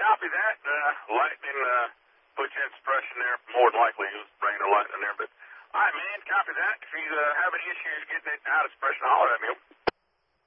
copy that. Lightning put you in suppression there. More than likely it was rain or lightning there. But, all right, man, copy that. If you have any issues getting it out of suppression, holler at me.